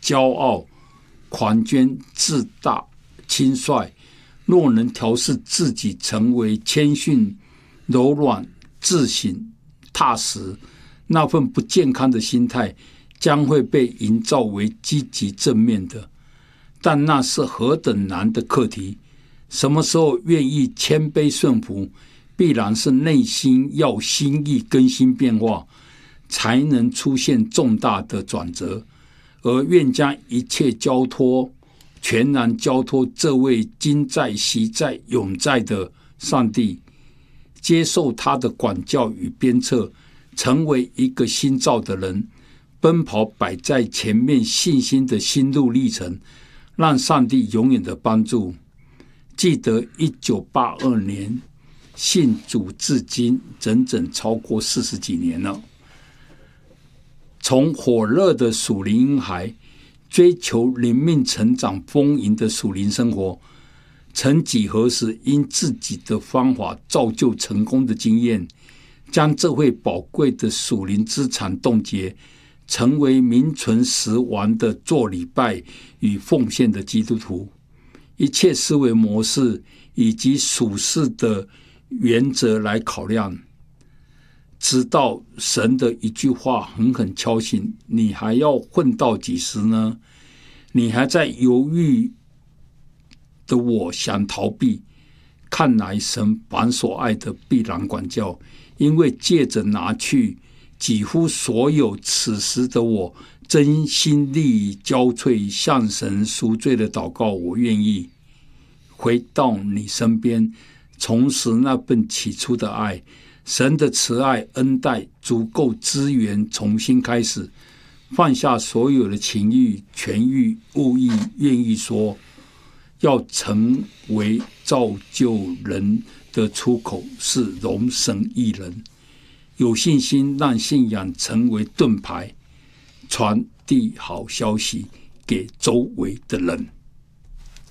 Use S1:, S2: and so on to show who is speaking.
S1: 骄傲、狂狷、自大、轻率，若能调试自己成为谦逊、柔软、自省、踏实，那份不健康的心态将会被营造为积极正面的。但那是何等难的课题！什么时候愿意谦卑顺服，必然是内心要心意更新变化，才能出现重大的转折。而愿将一切交托，全然交托这位今在、昔在、永在的上帝，接受他的管教与鞭策，成为一个新造的人，奔跑摆在前面信心的心路历程，让上帝永远的帮助。记得1982年信主至今整整超过40几年了，从火热的属灵婴孩追求灵命成长丰盈的属灵生活，曾几何时因自己的方法造就成功的经验，将这位宝贵的属灵资产冻结，成为名存实亡的做礼拜与奉献的基督徒。一切思维模式以及属世的原则来考量，直到神的一句话狠狠敲醒：你还要混到几时呢？你还在犹豫的我想逃避，看来神凡所爱的必然管教，因为借着拿去几乎所有，此时的我真心力交瘁向神赎罪的祷告，我愿意回到你身边，重拾那份起初的爱。神的慈爱恩待足够资源，重新开始，放下所有的情欲、权欲、物欲，愿意说要成为造就人的出口，是容神一人。有信心让信仰成为盾牌，传递好消息给周围的人。